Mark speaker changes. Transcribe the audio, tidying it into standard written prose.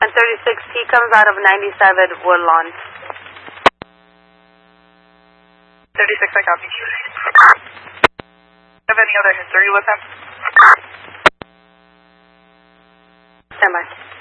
Speaker 1: And 36, he comes out of 97 Woodlawn.
Speaker 2: 36, I copy. Have any other history with him?
Speaker 1: Stand by.